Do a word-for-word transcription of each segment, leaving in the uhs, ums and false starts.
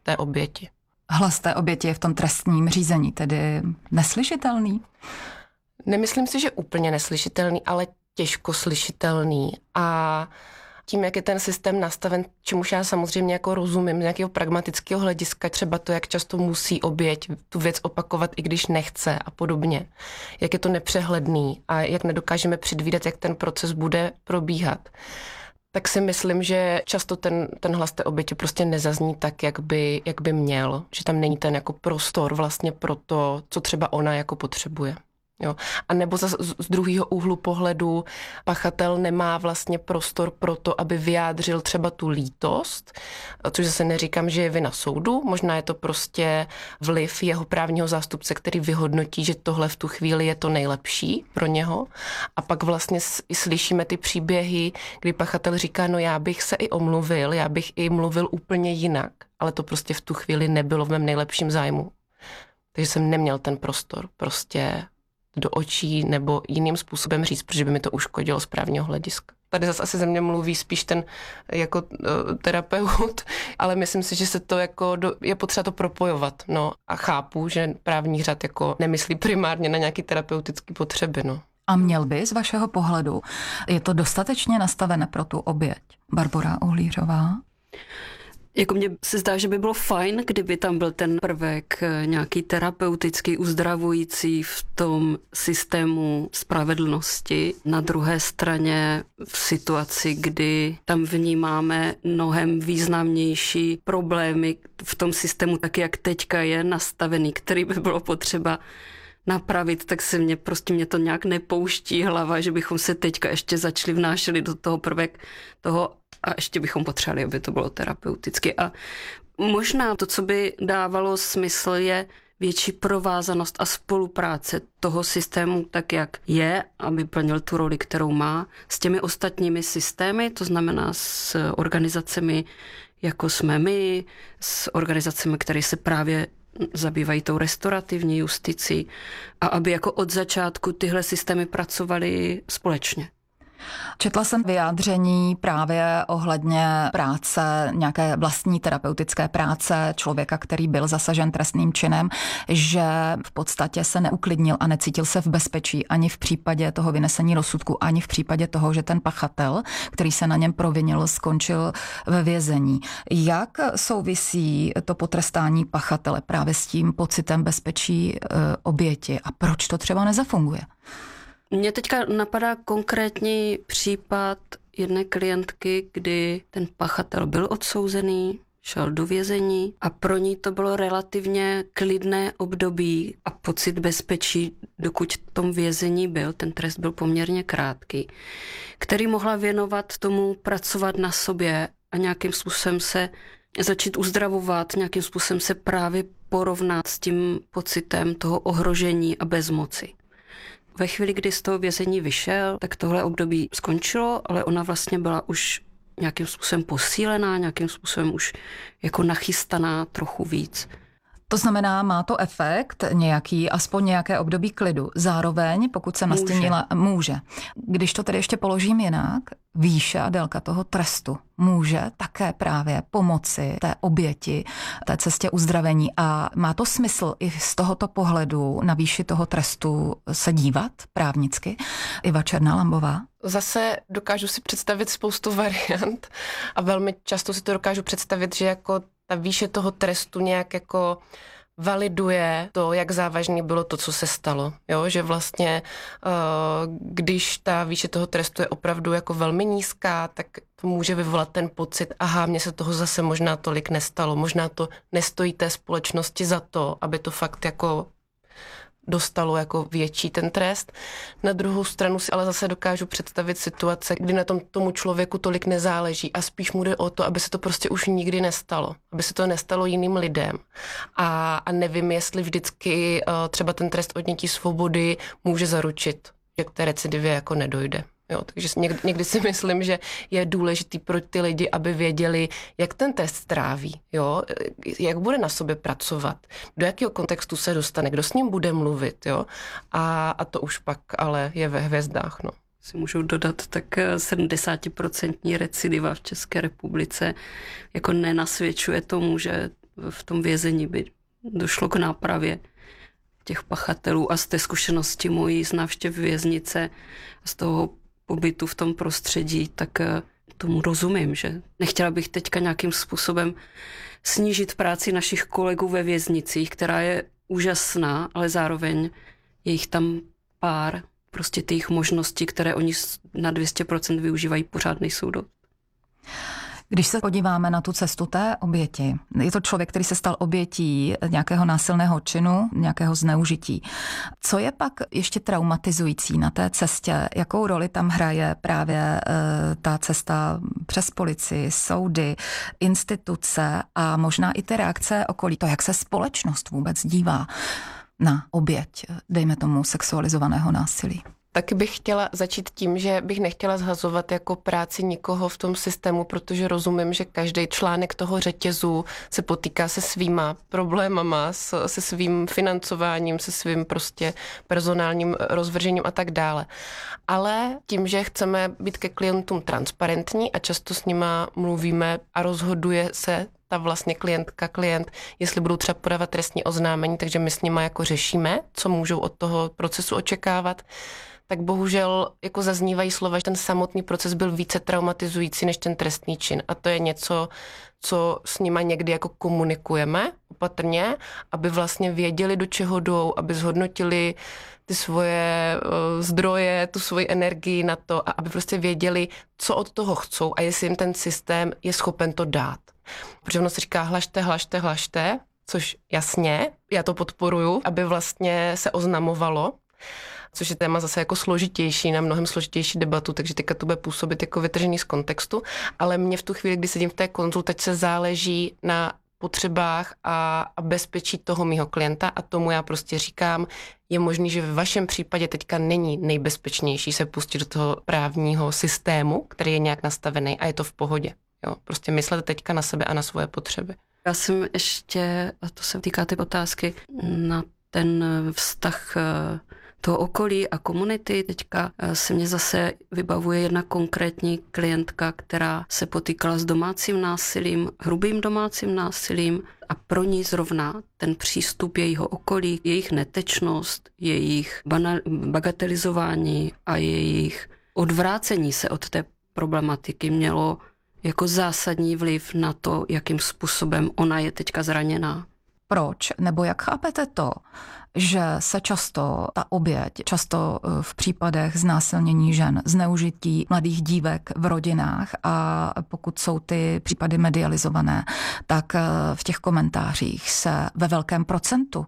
té oběti. Hlas té oběti je v tom trestním řízení tedy neslyšitelný? Nemyslím si, že úplně neslyšitelný, ale těžko slyšitelný. A tím, jak je ten systém nastaven, čemuž já samozřejmě jako rozumím, z nějakého pragmatického hlediska, třeba to, jak často musí oběť tu věc opakovat, i když nechce a podobně. Jak je to nepřehledný a jak nedokážeme předvídat, jak ten proces bude probíhat. Tak si myslím, že často ten, ten hlas té oběti prostě nezazní tak, jak by, jak by měl. Že tam není ten jako prostor vlastně pro to, co třeba ona jako potřebuje. Jo. A nebo zase z druhého úhlu pohledu pachatel nemá vlastně prostor pro to, aby vyjádřil třeba tu lítost, což zase neříkám, že je vina soudu, možná je to prostě vliv jeho právního zástupce, který vyhodnotí, že tohle v tu chvíli je to nejlepší pro něho. A pak vlastně slyšíme ty příběhy, kdy pachatel říká, no já bych se i omluvil, já bych i mluvil úplně jinak, ale to prostě v tu chvíli nebylo v mém nejlepším zájmu. Takže jsem neměl ten prostor prostě do očí nebo jiným způsobem říct, protože by mi to uškodilo z právního hlediska. Tady zase asi ze mě mluví spíš ten jako uh, terapeut, ale myslím si, že se to jako do, je potřeba to propojovat. No a chápu, že právní řád jako nemyslí primárně na nějaké terapeutické potřeby. No. A měl by z vašeho pohledu, je to dostatečně nastavené pro tu oběť? Barbora Uhlířová? Jako mně se zdá, že by bylo fajn, kdyby tam byl ten prvek nějaký terapeutický, uzdravující v tom systému spravedlnosti. Na druhé straně v situaci, kdy tam vnímáme mnohem významnější problémy v tom systému, tak jak teďka je nastavený, který by bylo potřeba napravit, tak se mě prostě mě to nějak nepouští hlava, že bychom se teďka ještě začali vnášeli do toho prvek toho a ještě bychom potřebovali, aby to bylo terapeuticky. A možná to, co by dávalo smysl, je větší provázanost a spolupráce toho systému tak, jak je, aby plnil tu roli, kterou má, s těmi ostatními systémy, to znamená s organizacemi, jako jsme my, s organizacemi, které se právě zabývají tou restaurativní justicí a aby jako od začátku tyhle systémy pracovaly společně. Četla jsem vyjádření právě ohledně práce, nějaké vlastní terapeutické práce člověka, který byl zasažen trestným činem, že v podstatě se neuklidnil a necítil se v bezpečí ani v případě toho vynesení rozsudku, ani v případě toho, že ten pachatel, který se na něm provinil, skončil ve vězení. Jak souvisí to potrestání pachatele právě s tím pocitem bezpečí oběti a proč to třeba nezafunguje? Mně teďka napadá konkrétní případ jedné klientky, kdy ten pachatel byl odsouzený, šel do vězení a pro ní to bylo relativně klidné období a pocit bezpečí, dokud v tom vězení byl, ten trest byl poměrně krátký, který mohla věnovat tomu pracovat na sobě a nějakým způsobem se začít uzdravovat, nějakým způsobem se právě porovnat s tím pocitem toho ohrožení a bezmoci. Ve chvíli, kdy z toho vězení vyšel, tak tohle období skončilo, ale ona vlastně byla už nějakým způsobem posílená, nějakým způsobem už jako nachystaná trochu víc. To znamená, má to efekt nějaký, aspoň nějaké období klidu. Zároveň, pokud se nastínila, může. může. Když to tedy ještě položím jinak, výše a délka toho trestu může také právě pomoci té oběti, té cestě uzdravení. A má to smysl i z tohoto pohledu na výši toho trestu se dívat právnicky? Iva Černá-Lambová? Zase dokážu si představit spoustu variant a velmi často si to dokážu představit, že jako ta výše toho trestu nějak jako validuje to, jak závažné bylo to, co se stalo. Jo? Že vlastně, když ta výše toho trestu je opravdu jako velmi nízká, tak to může vyvolat ten pocit, aha, mně se toho zase možná tolik nestalo, možná to nestojí té společnosti za to, aby to fakt jako dostalo jako větší ten trest. Na druhou stranu si ale zase dokážu představit situace, kdy na tom tomu člověku tolik nezáleží a spíš mu jde o to, aby se to prostě už nikdy nestalo. Aby se to nestalo jiným lidem. A, a nevím, jestli vždycky uh, třeba ten trest odnětí svobody může zaručit, že k té recidivě jako nedojde. Jo, takže někdy, někdy si myslím, že je důležitý pro ty lidi, aby věděli, jak ten test stráví, jo? Jak bude na sobě pracovat, do jakého kontextu se dostane, kdo s ním bude mluvit. Jo? A, a to už pak ale je ve hvězdách. No. Si můžu dodat, tak sedmdesát procent recidiva v České republice jako nenasvědčuje tomu, že v tom vězení by došlo k nápravě těch pachatelů a z té zkušenosti mojí z návštěv věznice, z toho pobytu v tom prostředí, tak tomu rozumím, že nechtěla bych teďka nějakým způsobem snížit práci našich kolegů ve věznicích, která je úžasná, ale zároveň je jich tam pár, prostě těch možností, které oni na dvě stě procent využívají, pořád nejsou dost. Když se podíváme na tu cestu té oběti, je to člověk, který se stal obětí nějakého násilného činu, nějakého zneužití. Co je pak ještě traumatizující na té cestě? Jakou roli tam hraje právě e, ta cesta přes policii, soudy, instituce a možná i ty reakce okolí, to, jak se společnost vůbec dívá na oběť, dejme tomu, sexualizovaného násilí? Taky bych chtěla začít tím, že bych nechtěla zhazovat jako práci nikoho v tom systému, protože rozumím, že každý článek toho řetězu se potýká se svýma problémama, se svým financováním, se svým prostě personálním rozvržením a tak dále. Ale tím, že chceme být ke klientům transparentní a často s nima mluvíme a rozhoduje se ta vlastně klientka, klient, jestli budou třeba podávat trestní oznámení, takže my s nima jako řešíme, co můžou od toho procesu očekávat, tak bohužel jako zaznívají slova, že ten samotný proces byl více traumatizující než ten trestný čin. A to je něco, co s nima někdy jako komunikujeme opatrně, aby vlastně věděli, do čeho jdou, aby zhodnotili ty svoje uh, zdroje, tu svoji energii na to a aby prostě věděli, co od toho chcou a jestli jim ten systém je schopen to dát. Protože ono se říká hlašte, hlašte, hlašte, což jasně, já to podporuju, aby vlastně se oznamovalo, což je téma zase jako složitější, na mnohem složitější debatu, takže teďka to bude působit jako vytržený z kontextu, ale mě v tu chvíli, kdy sedím v té konzultaci, záleží na potřebách a, a bezpečí toho mýho klienta a tomu já prostě říkám, je možný, že ve vašem případě teďka není nejbezpečnější se pustit do toho právního systému, který je nějak nastavený a je to v pohodě. Jo, prostě myslete teďka na sebe a na svoje potřeby. Já jsem ještě, a to se týká ty otázky, na ten vztah toho okolí a komunity. Teďka se mě zase vybavuje jedna konkrétní klientka, která se potýkala s domácím násilím, hrubým domácím násilím a pro ní zrovna ten přístup jejího okolí, jejich netečnost, jejich banal, bagatelizování a jejich odvrácení se od té problematiky mělo jako zásadní vliv na to, jakým způsobem ona je teďka zraněná. Proč? Nebo jak chápete to, že se často ta oběť, často v případech znásilnění žen, zneužití mladých dívek v rodinách a pokud jsou ty případy medializované, tak v těch komentářích se ve velkém procentu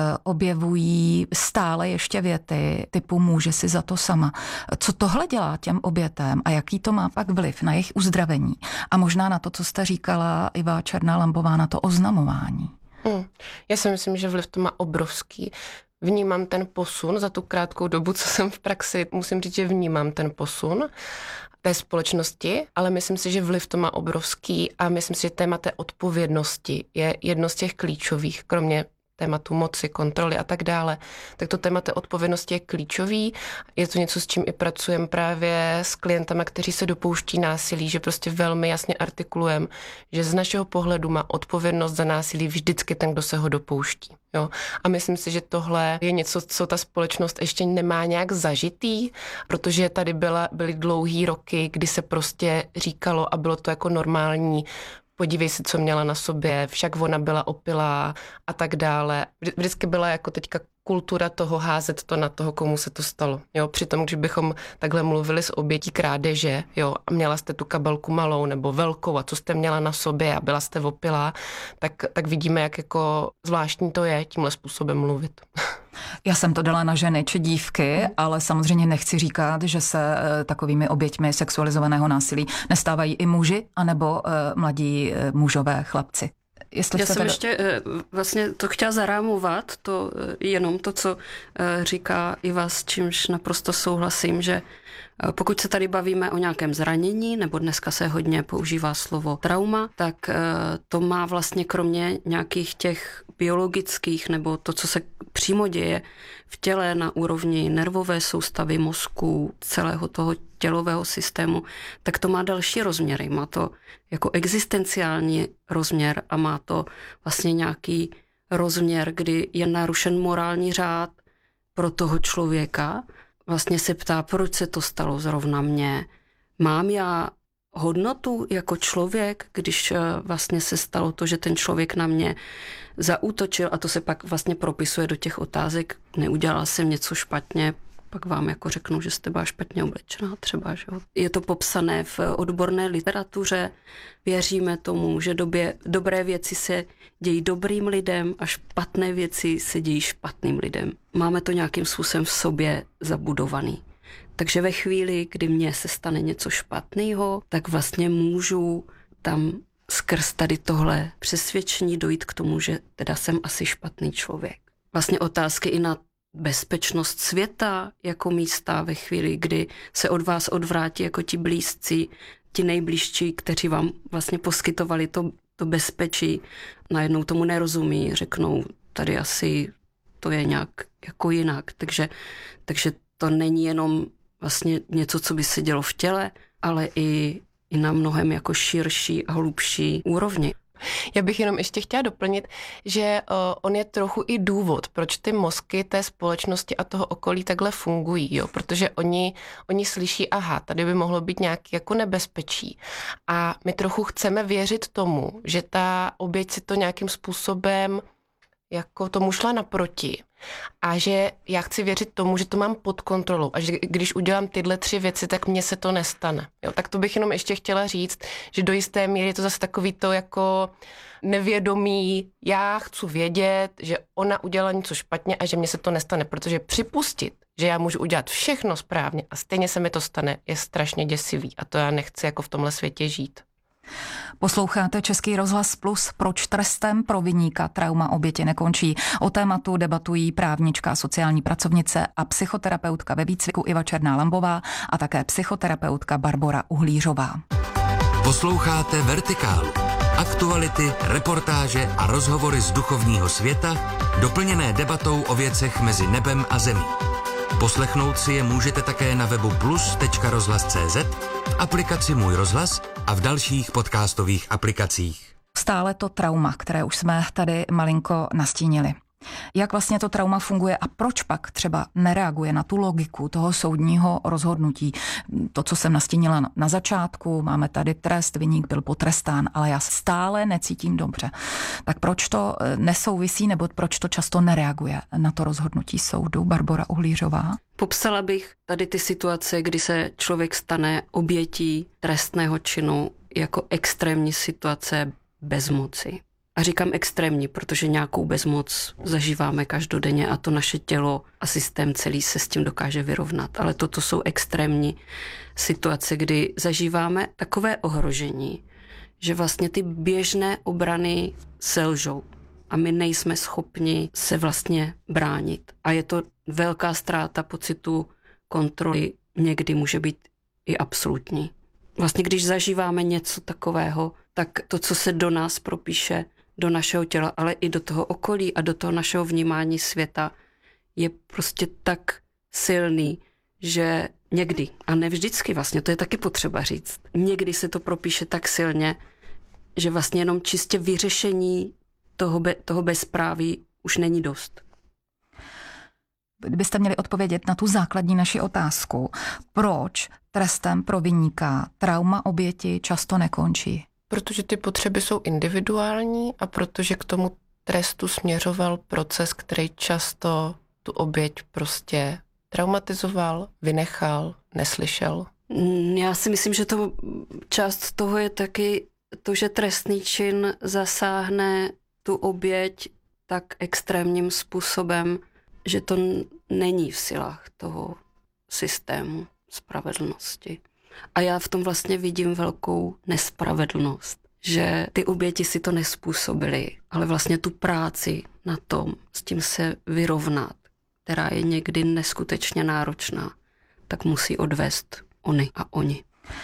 objevují stále ještě věty typu může si za to sama. Co tohle dělá těm obětem a jaký to má pak vliv na jejich uzdravení a možná na to, co jste říkala Iva Černá-Lambová, na to oznamování? Hmm. Já si myslím, že vliv to má obrovský. Vnímám ten posun za tu krátkou dobu, co jsem v praxi. Musím říct, že vnímám ten posun té společnosti, ale myslím si, že vliv to má obrovský a myslím si, že téma té odpovědnosti je jedno z těch klíčových, kromě tématu moci, kontroly a tak dále, tak to téma té odpovědnosti je klíčový. Je to něco, s čím i pracujeme právě s klientama, kteří se dopouští násilí, že prostě velmi jasně artikulujeme, že z našeho pohledu má odpovědnost za násilí vždycky ten, kdo se ho dopouští. Jo? A myslím si, že tohle je něco, co ta společnost ještě nemá nějak zažitý, protože tady byla, byly dlouhý roky, kdy se prostě říkalo a bylo to jako normální, podívej si, co měla na sobě, však ona byla opilá a tak dále. Vždycky byla jako teďka kultura toho házet to na toho, komu se to stalo. Jo, přitom, když bychom takhle mluvili s obětí krádeže, jo, a měla jste tu kabelku malou nebo velkou a co jste měla na sobě a byla jste opilá, tak, tak vidíme, jak jako zvláštní to je tímhle způsobem mluvit. Já jsem to dala na ženy či dívky, hmm. ale samozřejmě nechci říkat, že se takovými oběťmi sexualizovaného násilí nestávají i muži, anebo uh, mladí uh, mužové chlapci. Jestli Já jsem tady... ještě vlastně to chtěla zarámovat, to jenom to, co říká Iva, s čímž naprosto souhlasím, že pokud se tady bavíme o nějakém zranění, nebo dneska se hodně používá slovo trauma, tak to má vlastně kromě nějakých těch biologických, nebo to, co se přímo děje v těle na úrovni nervové soustavy, mozku, celého toho tělového systému, tak to má další rozměry. Má to jako existenciální rozměr a má to vlastně nějaký rozměr, kdy je narušen morální řád pro toho člověka. Vlastně se ptá, proč se to stalo zrovna mně. Mám já hodnotu jako člověk, když vlastně se stalo to, že ten člověk na mě zaútočil a to se pak vlastně propisuje do těch otázek. Neudělala jsem něco špatně, pak vám jako řeknu, že jste byla špatně oblečená třeba. Že? Je to popsané v odborné literatuře. Věříme tomu, že době, dobré věci se dějí dobrým lidem a špatné věci se dějí špatným lidem. Máme to nějakým způsobem v sobě zabudovaný. Takže ve chvíli, kdy mně se stane něco špatného, tak vlastně můžu tam skrz tady tohle přesvědčení dojít k tomu, že teda jsem asi špatný člověk. Vlastně otázky i na bezpečnost světa jako místa ve chvíli, kdy se od vás odvrátí jako ti blízcí, ti nejbližší, kteří vám vlastně poskytovali to, to bezpečí, najednou tomu nerozumí, řeknou, tady asi to je nějak jako jinak. Takže, takže to není jenom vlastně něco, co by se dělo v těle, ale i, i na mnohem jako širší a hlubší úrovni. Já bych jenom ještě chtěla doplnit, že uh, on je trochu i důvod, proč ty mozky té společnosti a toho okolí takhle fungují, jo? Protože oni, oni slyší, aha, tady by mohlo být nějaký jako nebezpečí. A my trochu chceme věřit tomu, že ta oběť si to nějakým způsobem jako tomu šla naproti. A že já chci věřit tomu, že to mám pod kontrolou a že když udělám tyhle tři věci, tak mně se to nestane. Jo, tak to bych jenom ještě chtěla říct, že do jisté míry je to zase takový to jako nevědomí, já chci vědět, že ona udělala něco špatně a že mně se to nestane, protože připustit, že já můžu udělat všechno správně a stejně se mi to stane, je strašně děsivý a to já nechci jako v tomhle světě žít. Posloucháte Český rozhlas Plus, proč trestem pro viníka trauma oběti nekončí. O tématu debatují právnička, sociální pracovnice a psychoterapeutka ve výcviku Iva Černá-Lambová a také psychoterapeutka Barbora Uhlířová. Posloucháte Vertikálu. Aktuality, reportáže a rozhovory z duchovního světa, doplněné debatou o věcech mezi nebem a zemí. Poslechnout si je můžete také na webu plus tečka rozhlas tečka cé zet, v aplikaci Můj rozhlas a v dalších podcastových aplikacích. Stále to trauma, které už jsme tady malinko nastínili. Jak vlastně to trauma funguje a proč pak třeba nereaguje na tu logiku toho soudního rozhodnutí? To, co jsem nastínila na začátku, máme tady trest, viník byl potrestán, ale já stále necítím dobře. Tak proč to nesouvisí nebo proč to často nereaguje na to rozhodnutí soudu? Barbora Uhlířová. Popsala bych tady ty situace, kdy se člověk stane obětí trestného činu jako extrémní situace bezmoci. A říkám extrémní, protože nějakou bezmoc zažíváme každodenně a to naše tělo a systém celý se s tím dokáže vyrovnat. Ale toto jsou extrémní situace, kdy zažíváme takové ohrožení, že vlastně ty běžné obrany selžou a my nejsme schopni se vlastně bránit. A je to velká ztráta pocitu kontroly, někdy může být i absolutní. Vlastně když zažíváme něco takového, tak to, co se do nás propíše, do našeho těla, ale i do toho okolí a do toho našeho vnímání světa, je prostě tak silný, že někdy, a ne vždycky vlastně, to je taky potřeba říct, někdy se to propíše tak silně, že vlastně jenom čistě vyřešení toho, be, toho bezpráví už není dost. Kdybyste měli odpovědět na tu základní naši otázku, proč trestem pro viníka trauma oběti často nekončí? Protože ty potřeby jsou individuální a protože k tomu trestu směřoval proces, který často tu oběť prostě traumatizoval, vynechal, neslyšel. Já si myslím, že to část toho je taky to, že trestný čin zasáhne tu oběť tak extrémním způsobem, že to není v silách toho systému spravedlnosti. A já v tom vlastně vidím velkou nespravedlnost, že ty oběti si to nespůsobily, ale vlastně tu práci na tom, s tím se vyrovnat, která je někdy neskutečně náročná, tak musí odvést oni a oni.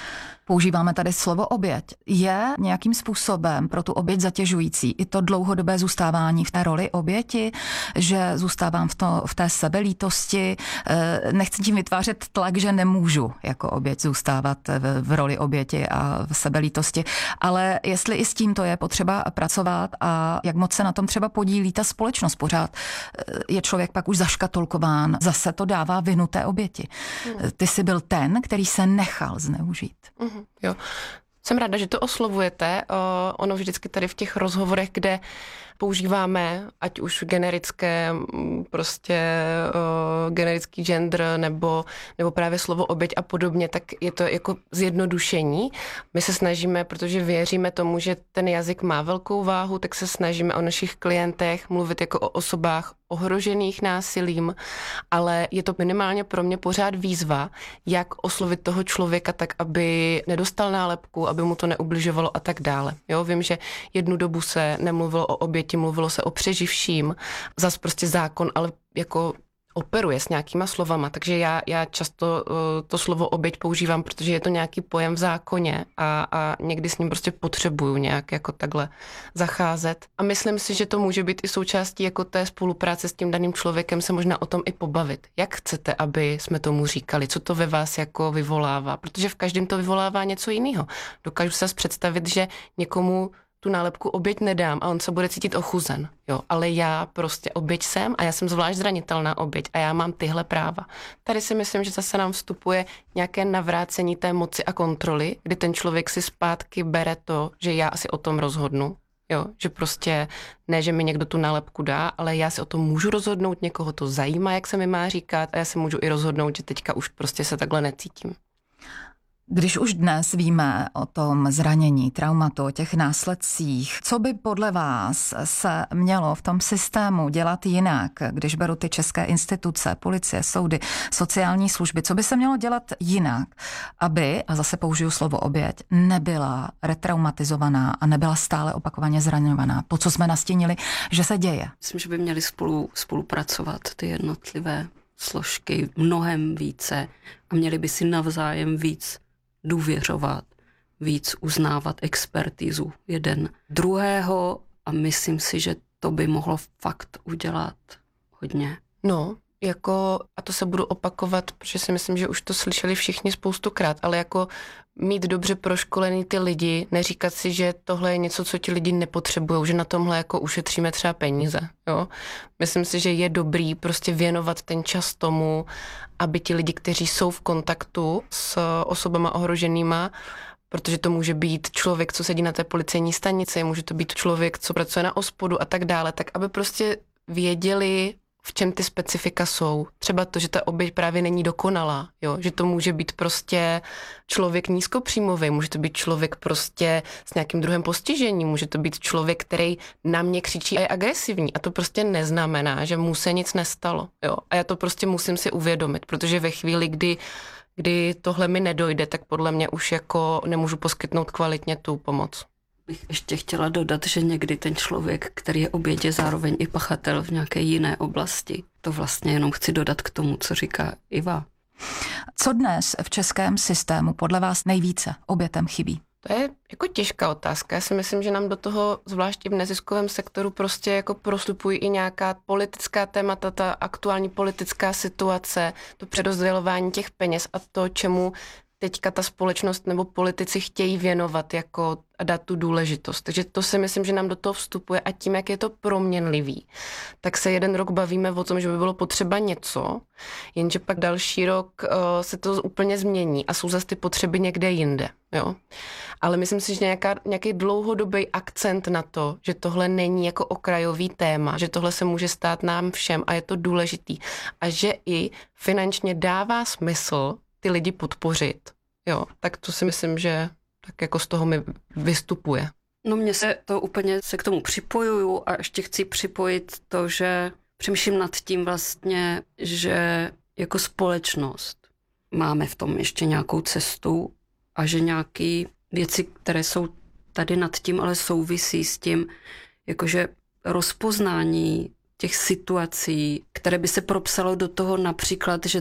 Používáme tady slovo oběť. Je nějakým způsobem pro tu oběť zatěžující i to dlouhodobé zůstávání v té roli oběti, že zůstávám v, to, v té sebelítosti, nechci tím vytvářet tlak, že nemůžu jako oběť zůstávat v, v roli oběti a v sebelítosti, ale jestli i s tímto je potřeba pracovat a jak moc se na tom třeba podílí ta společnost pořád, je člověk pak už zaškatulkován, zase to dává vinu té oběti. Ty jsi byl ten, který se nechal zneužít. Mm-hmm, jo. Jsem ráda, že to oslovujete. Ono vždycky tady v těch rozhovorech, kde používáme, ať už generické, prostě uh, generický gender nebo, nebo právě slovo oběť a podobně, tak je to jako zjednodušení. My se snažíme, protože věříme tomu, že ten jazyk má velkou váhu, tak se snažíme o našich klientech mluvit jako o osobách ohrožených násilím, ale je to minimálně pro mě pořád výzva, jak oslovit toho člověka tak, aby nedostal nálepku, aby mu to neubližovalo a tak dále. Jo, vím, že jednu dobu se nemluvilo o oběti, mluvilo se o přeživším, zas prostě zákon, ale jako operuje s nějakýma slovama, takže já, já často uh, to slovo oběť používám, protože je to nějaký pojem v zákoně a, a někdy s ním prostě potřebuju nějak jako takhle zacházet. A myslím si, že to může být i součástí jako té spolupráce s tím daným člověkem, se možná o tom i pobavit. Jak chcete, aby jsme tomu říkali, co to ve vás jako vyvolává, protože v každém to vyvolává něco jiného. Dokážu se představit, že někomu tu nálepku oběť nedám a on se bude cítit ochuzen. Jo, ale já prostě oběť jsem a já jsem zvlášť zranitelná oběť a já mám tyhle práva. Tady si myslím, že zase nám vstupuje nějaké navrácení té moci a kontroly, kdy ten člověk si zpátky bere to, že já asi o tom rozhodnu. Jo, že prostě ne, že mi někdo tu nálepku dá, ale já si o tom můžu rozhodnout, někoho to zajímá, jak se mi má říkat a já si můžu i rozhodnout, že teďka už prostě se takhle necítím. Když už dnes víme o tom zranění, traumatu, o těch následcích, co by podle vás se mělo v tom systému dělat jinak, když beru ty české instituce, policie, soudy, sociální služby, co by se mělo dělat jinak, aby, a zase použiju slovo oběť, nebyla retraumatizovaná a nebyla stále opakovaně zraňovaná. To, co jsme nastínili, že se děje. Myslím, že by měli spolu, spolupracovat ty jednotlivé složky mnohem více a měli by si navzájem víc důvěřovat, víc uznávat expertizu jeden druhého a myslím si, že to by mohlo fakt udělat hodně. No, jako, a to se budu opakovat, protože si myslím, že už to slyšeli všichni spoustukrát, ale jako mít dobře proškolený ty lidi, neříkat si, že tohle je něco, co ti lidi nepotřebujou, že na tomhle jako ušetříme třeba peníze, jo. Myslím si, že je dobrý prostě věnovat ten čas tomu, aby ti lidi, kteří jsou v kontaktu s osobama ohroženýma, protože to může být člověk, co sedí na té policejní stanici, může to být člověk, co pracuje na ospodu a tak dále, tak aby prostě věděli, v čem ty specifika jsou. Třeba to, že ta oběť právě není dokonalá, jo? Že to může být prostě člověk nízkopříjmový, může to být člověk prostě s nějakým druhým postižením, může to být člověk, který na mě křičí a je agresivní a to prostě neznamená, že mu se nic nestalo. Jo? A já to prostě musím si uvědomit, protože ve chvíli, kdy kdy tohle mi nedojde, tak podle mě už jako nemůžu poskytnout kvalitně tu pomoc. Bych ještě chtěla dodat, že někdy ten člověk, který je oběť, je zároveň i pachatel v nějaké jiné oblasti. To vlastně jenom chci dodat k tomu, co říká Iva. Co dnes v českém systému podle vás nejvíce obětem chybí? To je jako těžká otázka. Já si myslím, že nám do toho, zvlášť i v neziskovém sektoru, prostě jako prostupují i nějaká politická témata, ta aktuální politická situace, to přerozdělování těch peněz a to, čemu teďka ta společnost nebo politici chtějí věnovat jako a dát tu důležitost. Takže to si myslím, že nám do toho vstupuje a tím, jak je to proměnlivý, tak se jeden rok bavíme o tom, že by bylo potřeba něco, jenže pak další rok uh, se to úplně změní a jsou zase ty potřeby někde jinde. Jo? Ale myslím si, že nějaká, nějaký dlouhodobý akcent na to, že tohle není jako okrajový téma, že tohle se může stát nám všem a je to důležitý a že i finančně dává smysl ty lidi podpořit, jo, tak to si myslím, že tak jako z toho mi vystupuje. No mně se to úplně se k tomu připojuju a ještě chci připojit to, že přemýšlím nad tím vlastně, že jako společnost máme v tom ještě nějakou cestu a že nějaké věci, které jsou tady nad tím, ale souvisí s tím, jakože rozpoznání těch situací, které by se propsalo do toho například, že ta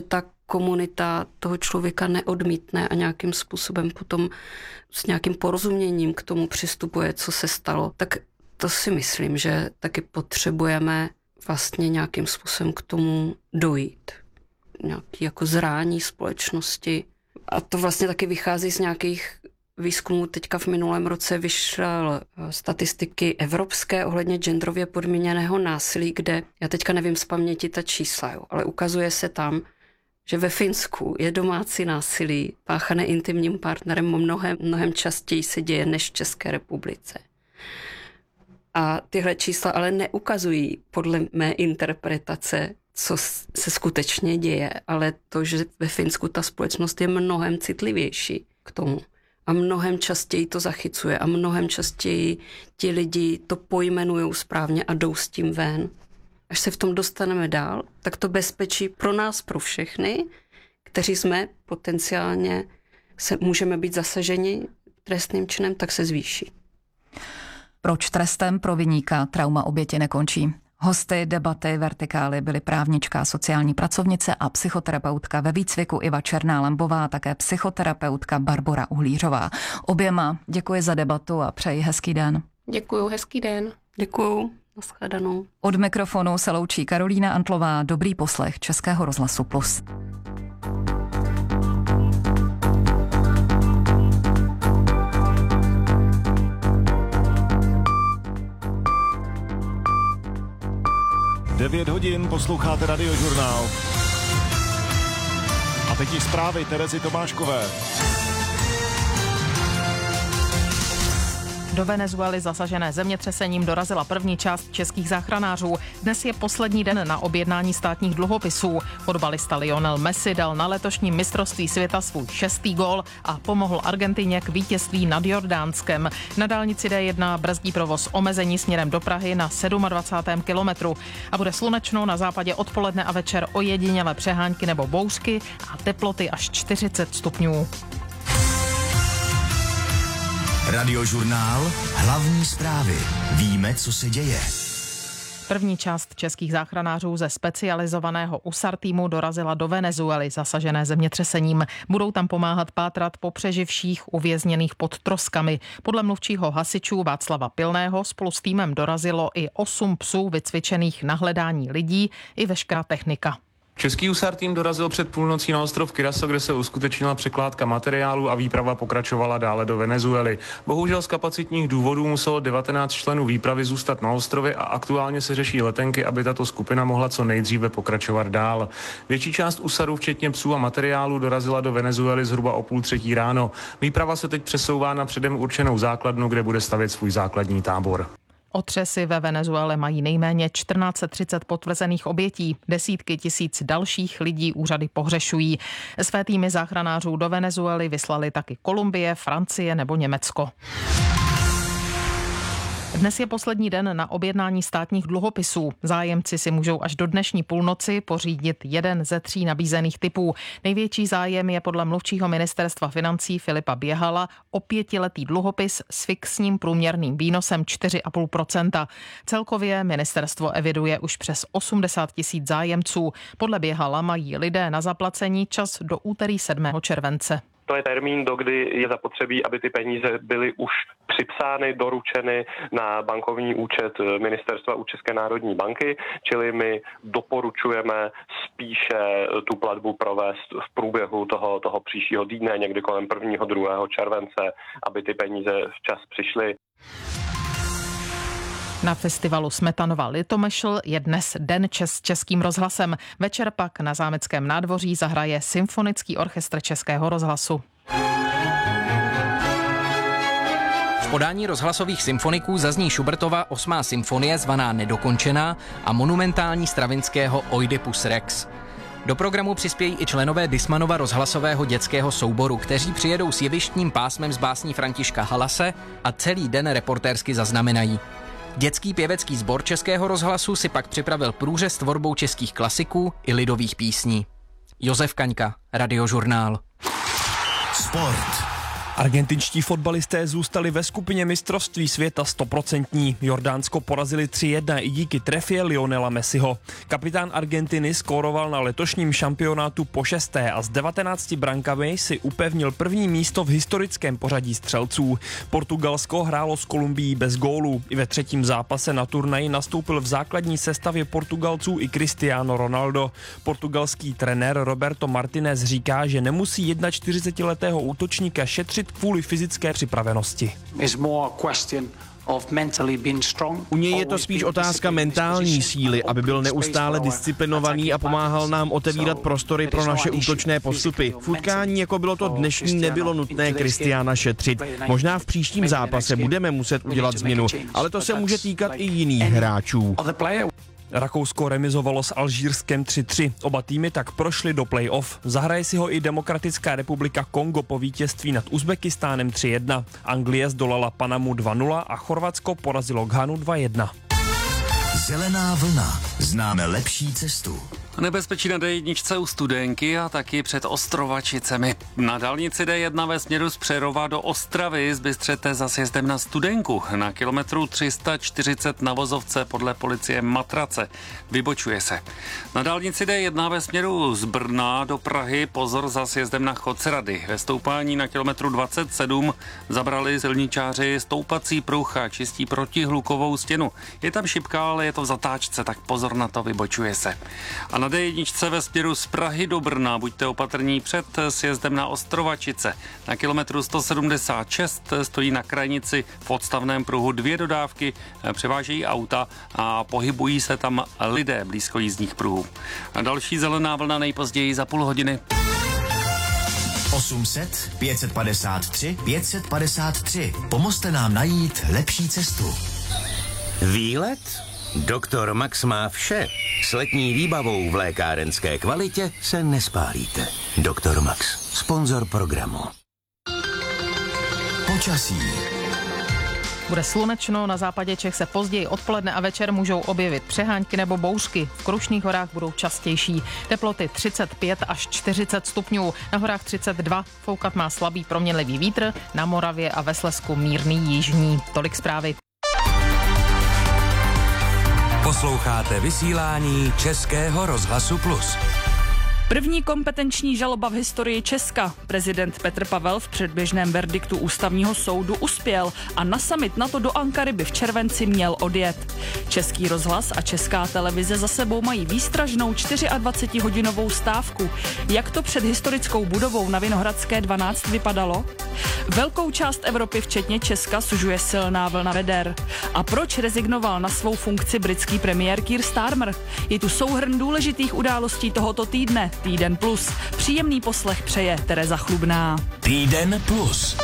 komunita toho člověka neodmítne a nějakým způsobem potom s nějakým porozuměním k tomu přistupuje, co se stalo, tak to si myslím, že taky potřebujeme vlastně nějakým způsobem k tomu dojít. Nějaký jako zrání společnosti. A to vlastně taky vychází z nějakých výzkumů. Teďka v minulém roce vyšel statistiky evropské ohledně genderově podmíněného násilí, kde, já teďka nevím z paměti ta čísla, jo, ale ukazuje se tam, že ve Finsku je domácí násilí páchané intimním partnerem mnohem, mnohem častěji se děje než v České republice. A tyhle čísla ale neukazují podle mé interpretace, co se skutečně děje, ale to, že ve Finsku ta společnost je mnohem citlivější k tomu. A mnohem častěji to zachycuje a mnohem častěji ti lidi to pojmenujou správně a jdou s tím ven. Až se v tom dostaneme dál, tak to bezpečí pro nás, pro všechny, kteří jsme potenciálně, se můžeme být zasaženi trestným činem, tak se zvýší. Proč trestem pro viníka trauma oběti nekončí? Hosty debaty Vertikály byly právnička, sociální pracovnice a psychoterapeutka ve výcviku Iva Černá-Lambová a také psychoterapeutka Barbora Uhlířová. Oběma děkuji za debatu a přeji hezký den. Děkuju, hezký den. Děkuju, nashledanou. Od mikrofonu se loučí Karolína Antlová. Dobrý poslech Českého rozhlasu Plus. devět hodin, posloucháte Radiožurnál. A teď i zprávy Terezy Tomáškové. Do Venezuely zasažené zemětřesením dorazila první část českých záchranářů. Dnes je poslední den na objednání státních dluhopisů. Fotbalista Lionel Messi dal na letošním mistrovství světa svůj šestý gól a pomohl Argentině k vítězství nad Jordánskem. Na dálnici D jedna brzdí provoz omezení směrem do Prahy na dvacátém sedmém kilometru a bude slunečno, na západě odpoledne a večer ojedinělé přehánky nebo bouřky a teploty až čtyřicet stupňů. Radiožurnál, hlavní zprávy. Víme, co se děje. První část českých záchranářů ze specializovaného U S A R týmu dorazila do Venezuely, zasažené zemětřesením. Budou tam pomáhat pátrat po přeživších uvězněných pod troskami. Podle mluvčího hasičů Václava Pilného spolu s týmem dorazilo i osm psů vycvičených na hledání lidí i veškerá technika. Český U S A R tým dorazil před půlnocí na ostrov Curaçao, kde se uskutečnila překládka materiálu a výprava pokračovala dále do Venezuely. Bohužel z kapacitních důvodů muselo devatenáct členů výpravy zůstat na ostrově a aktuálně se řeší letenky, aby tato skupina mohla co nejdříve pokračovat dál. Větší část U S A R u, včetně psů a materiálu, dorazila do Venezuely zhruba o půl třetí ráno. Výprava se teď přesouvá na předem určenou základnu, kde bude stavět svůj základní tábor. Otřesy ve Venezuele mají nejméně čtrnáct set třicet potvrzených obětí. Desítky tisíc dalších lidí úřady pohřešují. Své týmy záchranářů do Venezuely vyslali taky Kolumbie, Francie nebo Německo. Dnes je poslední den na objednání státních dluhopisů. Zájemci si můžou až do dnešní půlnoci pořídit jeden ze tří nabízených typů. Největší zájem je podle mluvčího ministerstva financí Filipa Běhala o pětiletý dluhopis s fixním průměrným výnosem čtyři celá pět procenta. Celkově ministerstvo eviduje už přes osmdesát tisíc zájemců. Podle Běhala mají lidé na zaplacení čas do úterý sedmého července. To je termín, do kdy je zapotřebí, aby ty peníze byly už připsány, doručeny na bankovní účet ministerstva u České národní banky, čili my doporučujeme spíše tu platbu provést v průběhu toho, toho příštího týdne, někdy kolem prvního, druhého července, aby ty peníze včas přišly. Na festivalu Smetanova Litomyšl je dnes Den čes s Českým rozhlasem. Večer pak na Zámeckém nádvoří zahraje Symfonický orchestr Českého rozhlasu. V podání rozhlasových symfoniků zazní Schubertova osmá symfonie zvaná Nedokončená a monumentální Stravinského Oidipus Rex. Do programu přispějí i členové Dismanova rozhlasového dětského souboru, kteří přijedou s jevištním pásmem z básní Františka Halase a celý den reportérsky zaznamenají. Dětský pěvecký sbor Českého rozhlasu si pak připravil průřez tvorbou českých klasiků i lidových písní. Josef Kaňka, Radiožurnál. Sport. Argentinští fotbalisté zůstali ve skupině mistrovství světa stoprocentní. Jordánsko porazili tři jedna i díky trefě Lionela Messiho. Kapitán Argentiny skóroval na letošním šampionátu po šesté a s devatenácti brankami si upevnil první místo v historickém pořadí střelců. Portugalsko hrálo s Kolumbií bez gólů. I ve třetím zápase na turnaji nastoupil v základní sestavě Portugalců i Cristiano Ronaldo. Portugalský trenér Roberto Martinez říká, že nemusí čtyřicetiletého útočníka šetřit kvůli fyzické připravenosti. U něj je to spíš otázka mentální síly, aby byl neustále disciplinovaný a pomáhal nám otevírat prostory pro naše útočné postupy. V utkání, jako bylo to dnešní, nebylo nutné Kristiána šetřit. Možná v příštím zápase budeme muset udělat změnu, ale to se může týkat i jiných hráčů. Rakousko remizovalo s Alžírskem tři tři. Oba týmy tak prošly do play-off. Zahraje si ho i Demokratická republika Kongo po vítězství nad Uzbekistánem tři jedna. Anglie zdolala Panamu dva nula a Chorvatsko porazilo Ghanu dva jedna. Zelená vlna. Známe lepší cestu. Nebezpečí na dé jedna u Studénky a taky před Ostrovačicemi. Na dálnici dé jedna ve směru z Přerova do Ostravy zbystřete za sjezdem na Studenku. Na kilometru tři sta čtyřicet na vozovce podle policie Matrace. Vybočuje se. Na dálnici dé jedna ve směru z Brna do Prahy pozor za sjezdem na Chodcerady. Ve stoupání na kilometru dvacet sedm zabrali silničáři stoupací pruh a čistí protihlukovou stěnu. Je tam šipka, ale je to v zatáčce, tak pozor na to, vybočuje se. A na dé jedna ve směru z Prahy do Brna buďte opatrní před sjezdem na Ostrovačice. Na kilometru sto sedmdesát šest stojí na krajnici v odstavném pruhu dvě dodávky, převážejí auta a pohybují se tam lidé blízko jízdních pruhů. A další zelená vlna nejpozději za půl hodiny. osm set, pět set padesát tři, pět set padesát tři. Pomozte nám najít lepší cestu. Výlet? Doktor Max má vše. S letní výbavou v lékárenské kvalitě se nespálíte. Doktor Max, sponzor programu. Počasí. Bude slunečno, na západě Čech se později odpoledne a večer můžou objevit přehánky nebo bouřky. V Krušných horách budou častější. Teploty třicet pět až čtyřicet stupňů, na horách třicet dva, foukat má slabý proměnlivý vítr, na Moravě a ve Slezsku mírný jižní. Tolik zprávy. Posloucháte vysílání Českého rozhlasu Plus. První kompetenční žaloba v historii Česka. Prezident Petr Pavel v předběžném verdiktu ústavního soudu uspěl a na summit NATO do Ankary by v červenci měl odjet. Český rozhlas a Česká televize za sebou mají výstražnou dvacetihodinovou stávku. Jak to před historickou budovou na Vinohradské dvanáct vypadalo? Velkou část Evropy, včetně Česka, sužuje silná vlna veder. A proč rezignoval na svou funkci britský premiér Keir Starmer? Je tu souhrn důležitých událostí tohoto týdne. Týden plus. Příjemný poslech přeje Tereza Chlubná. Týden plus.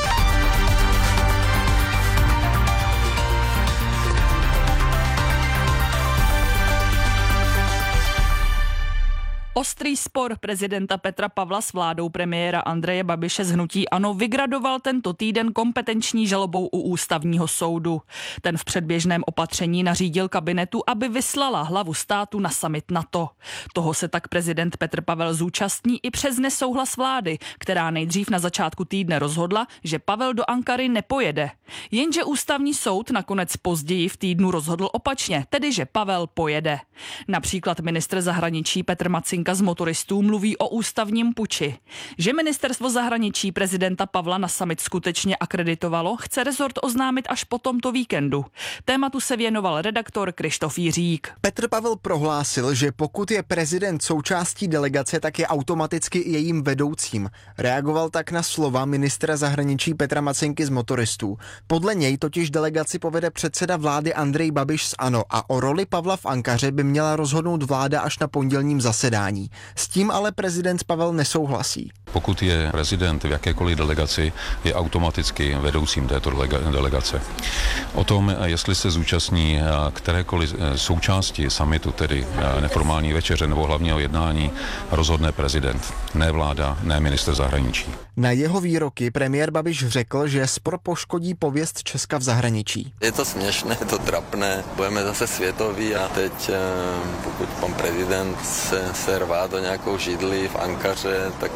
Ostrý spor prezidenta Petra Pavla s vládou premiéra Andreje Babiše z hnutí ANO vygradoval tento týden kompetenční žalobou u ústavního soudu. Ten v předběžném opatření nařídil kabinetu, aby vyslala hlavu státu na summit NATO. Toho se tak prezident Petr Pavel zúčastní i přes nesouhlas vlády, která nejdřív na začátku týdne rozhodla, že Pavel do Ankary nepojede. Jenže ústavní soud nakonec později v týdnu rozhodl opačně, tedy že Pavel pojede. Například ministr zahraničí Petr Macinka z Motoristů mluví o ústavním puči. Že ministerstvo zahraničí prezidenta Pavla na summit skutečně akreditovalo, chce rezort oznámit až po tomto víkendu. Tématu se věnoval redaktor Krištof Jiřík. Petr Pavel prohlásil, že pokud je prezident součástí delegace, tak je automaticky i jejím vedoucím. Reagoval tak na slova ministra zahraničí Petra Macinky z Motoristů. Podle něj totiž delegaci povede předseda vlády Andrej Babiš z ANO a o roli Pavla v Ankaře by měla rozhodnout vláda až na pondělním zasedání. S tím ale prezident Pavel nesouhlasí. Pokud je prezident v jakékoliv delegaci, je automaticky vedoucím této delegace. O tom, jestli se zúčastní kterékoliv součásti summitu, tedy neformální večeře nebo hlavního jednání, rozhodne prezident, ne vláda, ne ministr zahraničí. Na jeho výroky premiér Babiš řekl, že spor poškodí pověst Česka v zahraničí. Je to směšné, je to trapné, budeme zase světoví a teď pokud pan prezident se, se rvá do nějakou židli v Ankaře, tak je to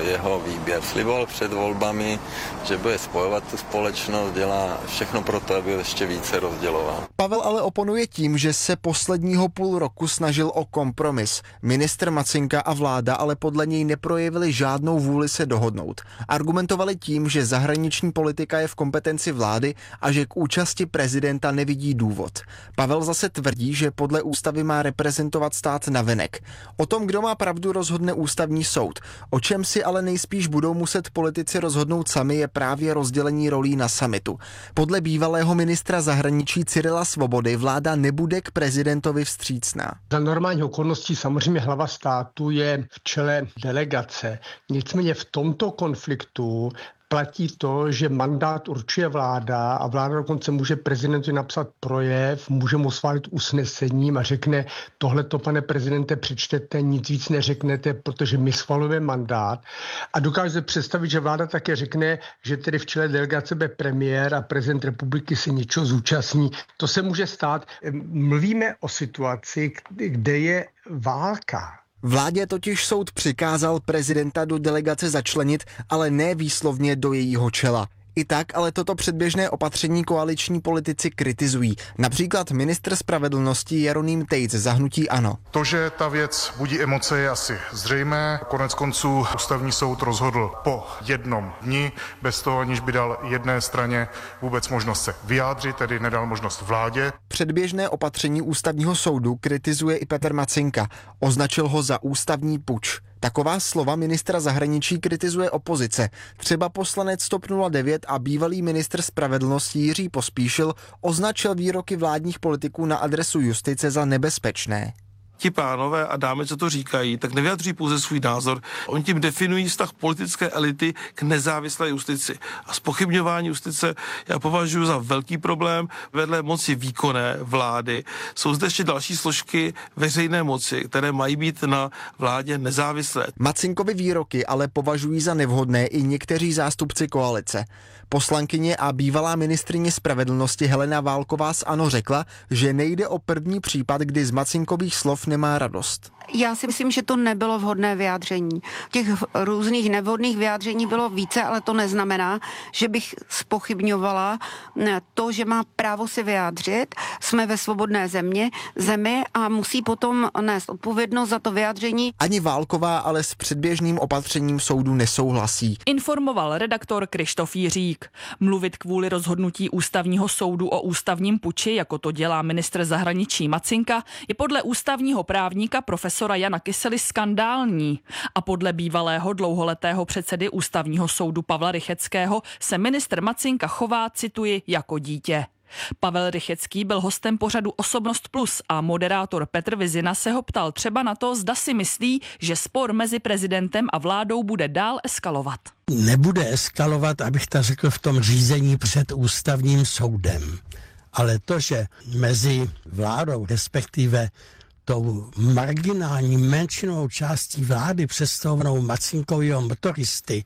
jeho výběr. Sliboval před volbami, že bude spojovat tu společnost, dělá všechno pro to, aby ještě více rozděloval. Pavel ale oponuje tím, že se posledního půl roku snažil o kompromis. Ministr Macinka a vláda ale podle něj neprojevili žádnou vůli se dohodnout. Argumentovali tím, že zahraniční politika je v kompetenci vlády a že k účasti prezidenta nevidí důvod. Pavel zase tvrdí, že podle ústavy má reprezentovat stát navenek. O tom, kdo má pravdu, rozhodne ústavní soud. O čem si ale nejspíš budou muset politici rozhodnout sami, je právě rozdělení rolí na summitu. Podle bývalého ministra zahraničí Cyrila Svobody vláda nebude k prezidentovi vstřícná. Za normálních okolností samozřejmě hlava státu je v čele delegace. Nicméně v tomto konfliktu platí to, že mandát určuje vláda a vláda dokonce může prezidentu napsat projev, může mu schválit usnesením a řekne, tohleto, pane prezidente, přečtete, nic víc neřeknete, protože my schvalujeme mandát. A dokáže se představit, že vláda také řekne, že tedy v čele delegace bude premiér a prezident republiky se něčeho zúčastní. To se může stát. Mluvíme o situaci, kde je válka. Vládě totiž soud přikázal prezidenta do delegace začlenit, ale ne výslovně do jejího čela. I tak ale toto předběžné opatření koaliční politici kritizují. Například ministr spravedlnosti Jeroným Tejc za hnutí ANO. To, že ta věc budí emoce, je asi zřejmé. Konec konců ústavní soud rozhodl po jednom dni, bez toho, aniž by dal jedné straně vůbec možnost se vyjádřit, tedy nedal možnost vládě. Předběžné opatření ústavního soudu kritizuje i Petr Macinka. Označil ho za ústavní puč. Taková slova ministra zahraničí kritizuje opozice. Třeba poslanec TOP nula devět a bývalý ministr spravedlnosti Jiří Pospíšil označil výroky vládních politiků na adresu justice za nebezpečné. Ti pánové a dámy, co to říkají, tak nevyjadřují pouze svůj názor. Oni tím definují vztah politické elity k nezávislé justici. A zpochybňování justice já považuji za velký problém. Vedle moci výkonné vlády jsou zde ještě další složky veřejné moci, které mají být na vládě nezávislé. Macinkovy výroky ale považují za nevhodné i někteří zástupci koalice. Poslankyně a bývalá ministryně spravedlnosti Helena Válková z ANO řekla, že nejde o první případ, kdy z Macinkových slov nemá radost. Já si myslím, že to nebylo vhodné vyjádření. Těch různých nevhodných vyjádření bylo více, ale to neznamená, že bych zpochybňovala to, že má právo si vyjádřit. Jsme ve svobodné země, zemi a musí potom nést odpovědnost za to vyjádření. Ani Válková ale s předběžným opatřením soudu nesouhlasí. Informoval redaktor Krištof Jiřík. Mluvit kvůli rozhodnutí ústavního soudu o ústavním puči, jako to dělá ministr zahraničí Macinka, je podle ústavního právníka profesora Jana Kysely skandální. A podle bývalého dlouholetého předsedy ústavního soudu Pavla Rycheckého se ministr Macinka chová, cituji, jako dítě. Pavel Rychecký byl hostem pořadu Osobnost plus a moderátor Petr Vizina se ho ptal třeba na to, zda si myslí, že spor mezi prezidentem a vládou bude dál eskalovat. Nebude eskalovat, abych to řekl, v tom řízení před ústavním soudem. Ale to, že mezi vládou, respektive tou marginální menšinou částí vlády představovanou Macinkovýho motoristy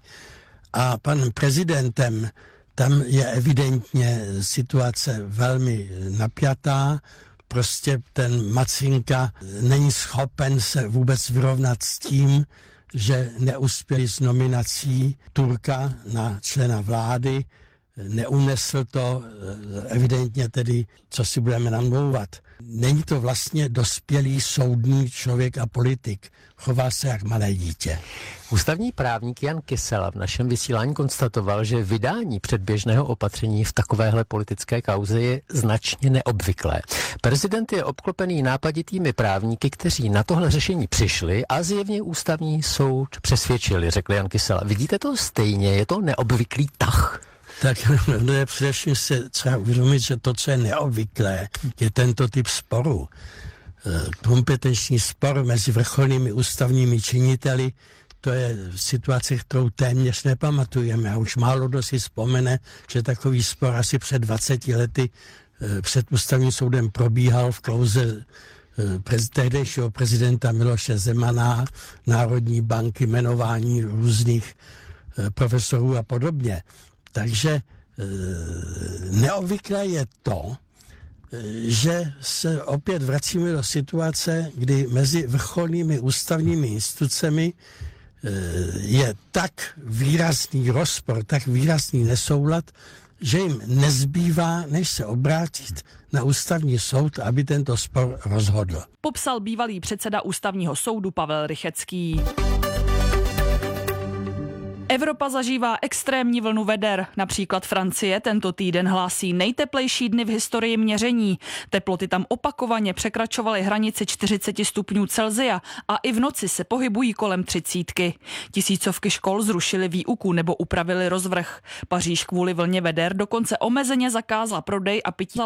a panem prezidentem, tam je evidentně situace velmi napjatá. Prostě ten Macinka není schopen se vůbec vyrovnat s tím, že neuspěli s nominací Turka na člena vlády. Neunesl to evidentně tedy, co si budeme namlouvat. Není to vlastně dospělý soudný člověk a politik. Chová se jak malé dítě. Ústavní právník Jan Kysela v našem vysílání konstatoval, že vydání předběžného opatření v takovéhle politické kauze je značně neobvyklé. Prezident je obklopený nápaditými právníky, kteří na tohle řešení přišli a zjevně ústavní soud přesvědčili, řekl Jan Kysela. Vidíte to stejně? Je to neobvyklý tah? Tak no je především se třeba uvědomit, že to, co je neobvyklé, je tento typ sporu. Kompetenční spor mezi vrcholnými ústavními činiteli, to je situace, kterou téměř nepamatujeme. A už málo kdo si vzpomene, že takový spor asi před dvaceti lety před ústavním soudem probíhal v kauze tehdejšího prezidenta Miloše Zemana, Národní banky, jmenování různých profesorů a podobně. Takže neobvyklé je to, že se opět vracíme do situace, kdy mezi vrcholnými ústavními institucemi je tak výrazný rozpor, tak výrazný nesoulad, že jim nezbývá, než se obrátit na ústavní soud, aby tento spor rozhodl. Popsal bývalý předseda ústavního soudu Pavel Rychecký. Evropa zažívá extrémní vlnu veder. Například Francie tento týden hlásí nejteplejší dny v historii měření. Teploty tam opakovaně překračovaly hranici čtyřicet stupňů Celsia a i v noci se pohybují kolem třicítky. Tisícovky škol zrušily výuku nebo upravili rozvrh. Paříž kvůli vlně veder dokonce omezeně zakázala prodej a pití